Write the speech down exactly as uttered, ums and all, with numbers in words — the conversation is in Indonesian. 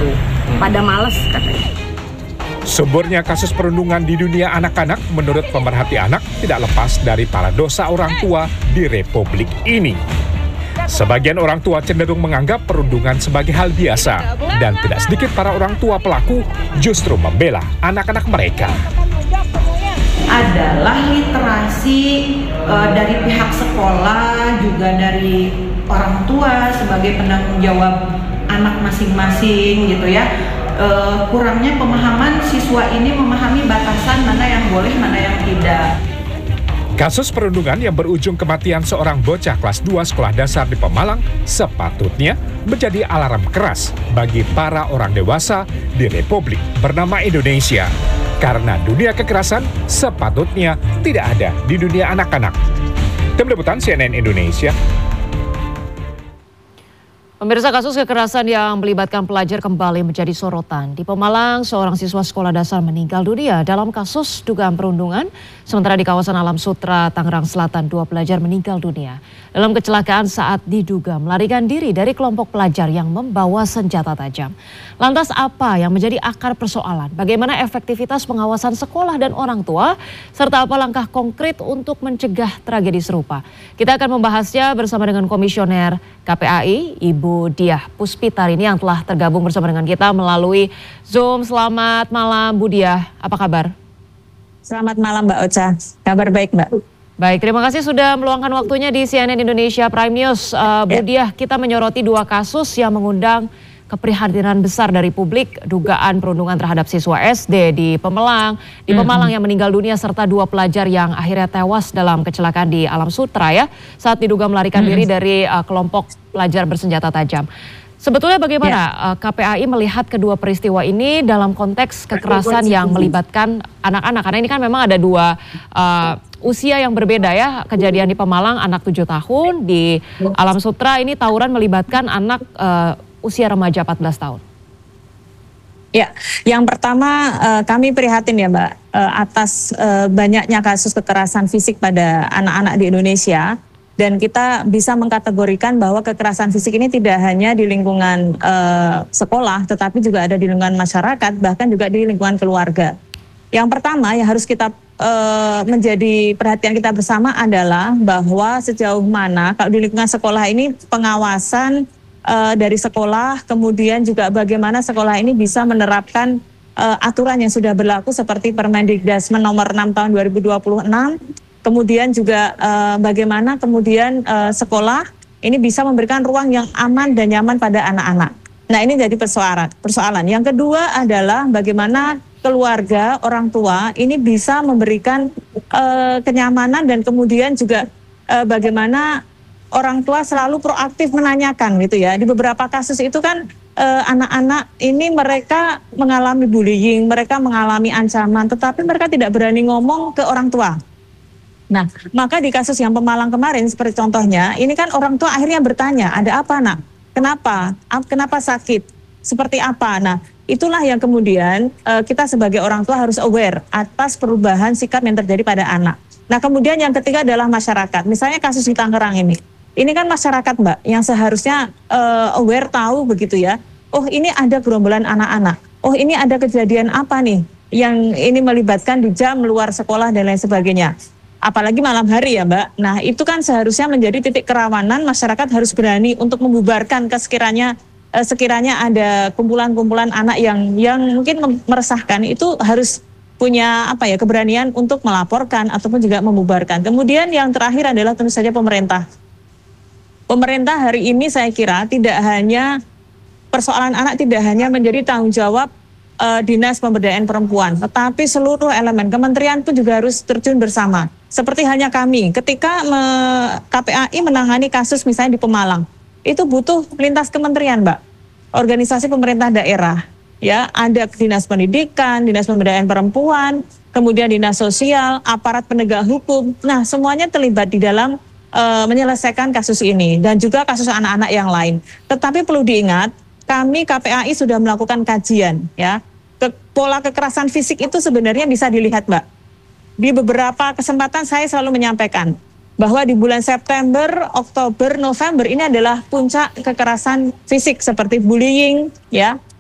gitu. Pada males katanya. Suburnya kasus perundungan di dunia anak-anak menurut pemerhati anak tidak lepas dari para dosa orang tua di Republik ini. Sebagian orang tua cenderung menganggap perundungan sebagai hal biasa dan tidak sedikit para orang tua pelaku justru membela anak-anak mereka. Adalah literasi e, dari pihak sekolah, juga dari orang tua sebagai penanggung jawab anak masing-masing gitu ya. E, kurangnya pemahaman siswa ini memahami batasan mana yang boleh, mana yang tidak. Kasus perundungan yang berujung kematian seorang bocah kelas dua sekolah dasar di Pemalang sepatutnya menjadi alarm keras bagi para orang dewasa di Republik bernama Indonesia. Karena dunia kekerasan sepatutnya tidak ada di dunia anak-anak. Tim Liputan C N N Indonesia. Pemirsa, kasus kekerasan yang melibatkan pelajar kembali menjadi sorotan. Di Pemalang, seorang siswa sekolah dasar meninggal dunia dalam kasus dugaan perundungan. Sementara di kawasan Alam Sutra, Tangerang Selatan, dua pelajar meninggal dunia dalam kecelakaan saat diduga melarikan diri dari kelompok pelajar yang membawa senjata tajam. Lantas apa yang menjadi akar persoalan? Bagaimana efektivitas pengawasan sekolah dan orang tua? Serta apa langkah konkret untuk mencegah tragedi serupa? Kita akan membahasnya bersama dengan Komisioner K P A I, Ibu Diah Puspitarini yang telah tergabung bersama dengan kita melalui Zoom. Selamat malam Bu Diah, apa kabar? Selamat malam Mbak Ocha, kabar baik Mbak. Baik, terima kasih sudah meluangkan waktunya di C N N Indonesia Prime News. Uh, Bu Diah, kita menyoroti dua kasus yang mengundang keprihatinan besar dari publik, dugaan perundungan terhadap siswa S D di Pemalang, di Pemalang yang meninggal dunia serta dua pelajar yang akhirnya tewas dalam kecelakaan di Alam Sutra ya, saat diduga melarikan diri dari uh, kelompok pelajar bersenjata tajam. Sebetulnya bagaimana ya. uh, K P A I melihat kedua peristiwa ini dalam konteks kekerasan yang melibatkan anak-anak? Karena ini kan memang ada dua uh, usia yang berbeda ya. Kejadian di Pemalang anak tujuh tahun, di Alam Sutra ini tawuran melibatkan anak uh, usia remaja empat belas tahun. Ya, yang pertama uh, kami prihatin ya Mbak uh, atas uh, banyaknya kasus kekerasan fisik pada anak-anak di Indonesia. Dan kita bisa mengkategorikan bahwa kekerasan fisik ini tidak hanya di lingkungan uh, sekolah, tetapi juga ada di lingkungan masyarakat, bahkan juga di lingkungan keluarga. Yang pertama yang harus kita uh, menjadi perhatian kita bersama adalah bahwa sejauh mana kalau di lingkungan sekolah ini pengawasan uh, dari sekolah, kemudian juga bagaimana sekolah ini bisa menerapkan uh, aturan yang sudah berlaku seperti Permendikbud nomor enam tahun dua ribu dua puluh enam. Kemudian juga uh, bagaimana kemudian uh, sekolah ini bisa memberikan ruang yang aman dan nyaman pada anak-anak. Nah ini jadi persoalan. Persoalan. Yang kedua adalah bagaimana keluarga, orang tua ini bisa memberikan uh, kenyamanan dan kemudian juga uh, bagaimana orang tua selalu proaktif menanyakan gitu ya. Di beberapa kasus itu kan uh, anak-anak ini mereka mengalami bullying, mereka mengalami ancaman, tetapi mereka tidak berani ngomong ke orang tua. Nah, maka di kasus yang Pemalang kemarin seperti contohnya, ini kan orang tua akhirnya bertanya, ada apa nak? Kenapa? Kenapa sakit? Seperti apa? Nah, itulah yang kemudian uh, kita sebagai orang tua harus aware atas perubahan sikap yang terjadi pada anak. Nah, kemudian yang ketiga adalah masyarakat. Misalnya kasus di Tangerang ini. Ini kan masyarakat Mbak, yang seharusnya uh, aware tahu begitu ya. Oh ini ada gerombolan anak-anak. Oh ini ada kejadian apa nih? Yang ini melibatkan di jam luar sekolah dan lain sebagainya. Apalagi malam hari ya Mbak. Nah itu kan seharusnya menjadi titik kerawanan, masyarakat harus berani untuk membubarkan sekiranya eh, sekiranya ada kumpulan-kumpulan anak yang yang mungkin meresahkan, itu harus punya apa ya keberanian untuk melaporkan ataupun juga membubarkan. Kemudian yang terakhir adalah tentu saja pemerintah. Pemerintah hari ini saya kira tidak hanya persoalan anak tidak hanya menjadi tanggung jawab uh, Dinas Pemberdayaan Perempuan, tetapi seluruh elemen kementerian pun juga harus terjun bersama. Seperti halnya kami, ketika me, K P A I menangani kasus misalnya di Pemalang, itu butuh lintas kementerian, Mbak. Organisasi pemerintah daerah, ya, ada Dinas Pendidikan, Dinas Pemberdayaan Perempuan, kemudian Dinas Sosial, aparat penegak hukum. Nah, semuanya terlibat di dalam uh, menyelesaikan kasus ini dan juga kasus anak-anak yang lain. Tetapi perlu diingat, kami K P A I sudah melakukan kajian, ya. Ke, pola kekerasan fisik itu sebenarnya bisa dilihat, Mbak. Di beberapa kesempatan saya selalu menyampaikan bahwa di bulan September, Oktober, November ini adalah puncak kekerasan fisik seperti bullying, ya,